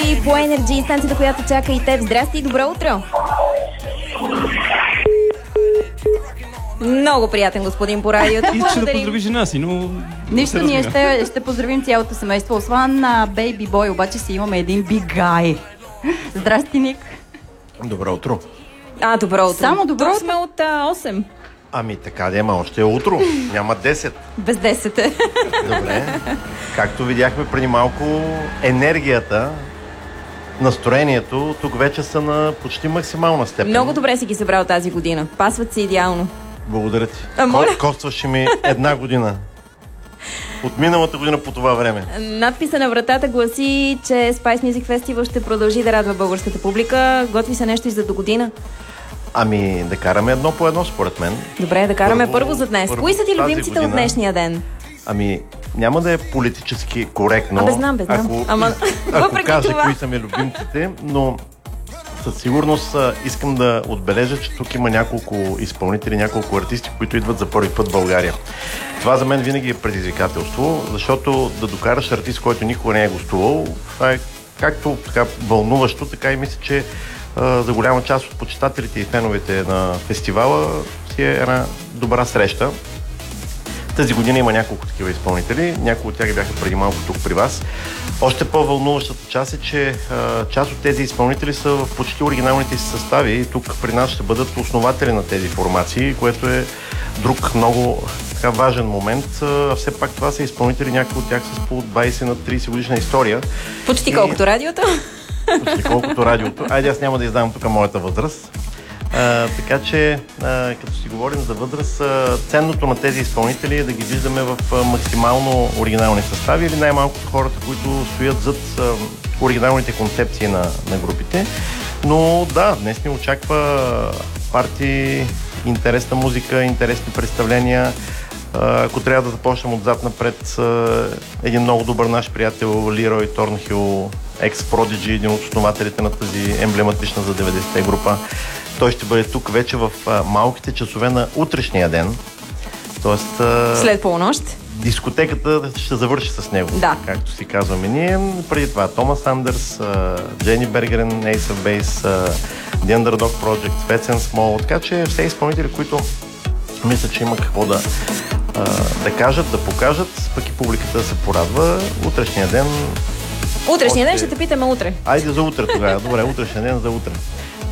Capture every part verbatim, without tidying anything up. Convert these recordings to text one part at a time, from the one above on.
си по Energy, станцията, която чака и теб. Здрасти и добро утро! Много приятен господин по радиото. Искаше да поздрави жена си, но... Нищо, ние ще, ще поздравим цялото семейство. Освен на Baby Boy, обаче си имаме един big guy. Здрасти, Ник. Добро утро. А, добро утро. Само добро Тук утро. сме от а, осем. Ами така, няма още е утро. Няма десет. Без десет е. Добре. Както видяхме преди малко, енергията, настроението тук вече са на почти максимална степен. Много добре си ги събрал тази година. Пасват си идеално. Благодаря ти. А, моля? Ко- Костваше ми една година. От миналата година по това време. Надписа на вратата гласи, че Spice Music Festival ще продължи да радва българската публика. Готви се нещо и за до година. Ами, да караме едно по едно, според мен. Добре, да караме първо, Първо- първо за днес. първо Кои са ти тази любимците година- от днешния ден? Ами, няма да е политически коректно. Абе, знам, бе, знам. Ако, Ама, ако въпреки кажа това. кои са ми любимците, но със сигурност а, искам да отбележа, че тук има няколко изпълнители, няколко артисти, които идват за първи път в България. Това за мен винаги е предизвикателство, защото да докараш артист, който никога не е гостувал, това е както така вълнуващо, така и мисля, че а, за голяма част от почитателите и феновете на фестивала си е една добра среща. Тази година има няколко такива изпълнители, някои от тях бяха преди малко тук при вас. Още по-вълнуващата част е, че а, част от тези изпълнители са в почти оригиналните си състави и тук при нас ще бъдат основатели на тези формации, което е друг много така важен момент. А, все пак това са изпълнители, някои от тях с по двайсет на трийсет годишна история. Почти И- колкото радиото. Почти колкото радиото. Айде, аз няма да издавам тук моята възраст. А, така че, а, като си говорим за възраст, а, ценното на тези изпълнители е да ги виждаме в а, максимално оригинални състави или най-малкото хората, които стоят зад а, оригиналните концепции на, на групите. Но да, днес ни очаква парти, интересна музика, интересни представления. А, ако трябва да започнем отзад напред, а, един много добър наш приятел Лирой Торнхил, екс-продиджи, един от основателите на тази емблематична за деветдесетте група. Той ще бъде тук вече в а, малките часове на утрешния ден. Тоест, а, След полунощ. дискотеката ще завърши с него, Да. както си казваме ние. Преди това Томас Андерс, а, Джени Бергерен, Ace of Base, а, The Underdog Project, Fats and Small. Така че все изпълнители, които мисля, че има какво да, а, да кажат, да покажат, пък и публиката да се порадва. Утрешния ден... Утрешния ден Още- ще те питаме утре. Айде за утре тогава. Добре, утрешния ден за утре.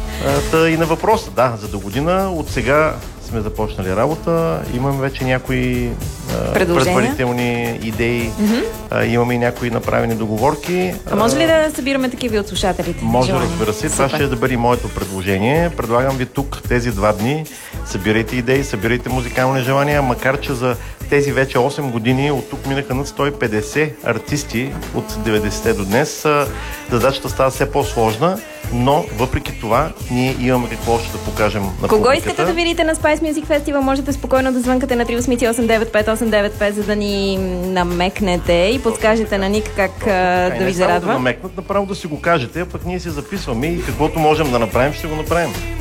А, та и на въпроса, да, за до година. От сега сме започнали работа. Имаме вече някои а, Предложения? предварителни идеи. А, имаме и някои направени договорки. А може ли да събираме такива от слушателите? Може, Желание. разбира се. Това Супер. ще да бъде и моето предложение. Предлагам ви тук тези два дни. Събирайте идеи, събирайте музикални желания, макар че за тези вече осем години от тук минаха над сто и петдесет артисти от деветдесетте до днес. А, Задачата става все по-сложна, но въпреки това ние имаме какво още да покажем на Кого публиката. искате да видите на Spice Music Festival, можете спокойно да звънкате на три осем осем девет пет осем девет пет, за да ни намекнете и подскажете на Ник как а, Ай, да не ви само да зарадва. намекнат, направо да си го кажете, а пък ние си записваме и каквото можем да направим, ще го направим.